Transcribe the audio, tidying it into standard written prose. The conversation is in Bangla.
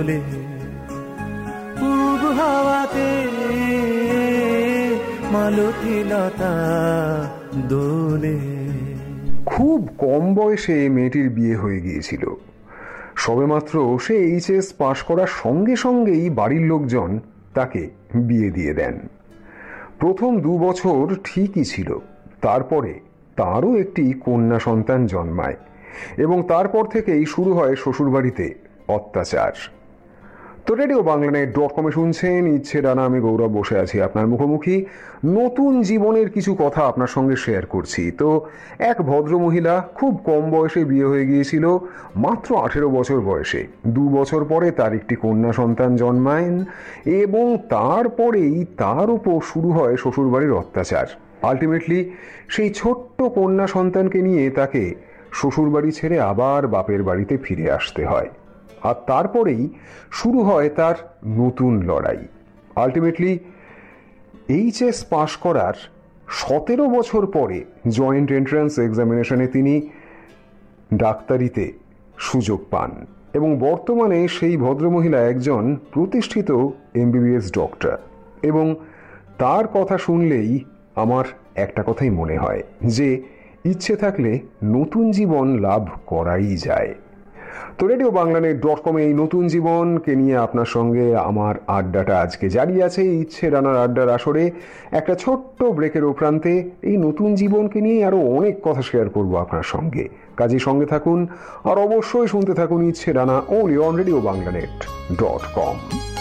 পূব হাওয়াতে মালতী লতা দোলে। খুব কম বয়সে মেয়েটির বিয়ে হয়ে গিয়েছিল। সবেমাত্র সে এইচএস পাশ করার সঙ্গে সঙ্গেই বাড়ির লোকজন তাকে বিয়ে দিয়ে দেন। প্রথম 2 বছর ঠিকই ছিল, তারপরে তারও একটি কন্যা সন্তান জন্মায় এবং তারপর থেকেই শুরু হয় শ্বশুরবাড়িতে অত্যাচার। তো RadioBanglaNet.com শুনছেন ইচ্ছে ডানা, আমি গৌরব বসে আছি আপনার মুখোমুখি। নতুন জীবনের কিছু কথা আপনার সঙ্গে শেয়ার করছি। তো এক ভদ্রমহিলা খুব কম বয়সে বিয়ে হয়ে গিয়েছিল, মাত্র 18 বছর বয়সে। 2 বছর পরে তার একটি কন্যা সন্তান জন্মায় এবং তারপরেই তার উপর শুরু হয় শ্বশুরবাড়ির অত্যাচার। আলটিমেটলি সেই ছোট্ট কন্যা সন্তানকে নিয়ে তাকে শ্বশুরবাড়ি ছেড়ে আবার বাপের বাড়িতে ফিরে আসতে হয়। আর তারপরেই শুরু হয় তার নতুন লড়াই। আলটিমেটলি এইচএস পাশ করার 17 বছর পরে জয়েন্ট এন্ট্রান্স এক্সামিনেশনে তিনি ডাক্তারিতে সুযোগ পান এবং বর্তমানে সেই ভদ্রমহিলা একজন প্রতিষ্ঠিত MBBS ডক্টর। এবং তার কথা শুনলেই আমার একটা কথাই মনে হয় যে ইচ্ছে থাকলে নতুন জীবন লাভ করাই যায়। তো RadioBanglaNet.com এই নতুন জীবনকে নিয়ে আপনার সঙ্গে আমার আড্ডাটা আজকে জারি আছে। ইচ্ছে ডানার আড্ডার আসরে একটা ছোট্ট ব্রেকের প্রান্তে এই নতুন জীবনকে নিয়ে আরো অনেক কথা শেয়ার করব আপনার সঙ্গে। কাজেই সঙ্গে থাকুন আর অবশ্যই শুনতে থাকুন ইচ্ছে ডানা, only on RadioBanglaNet.com।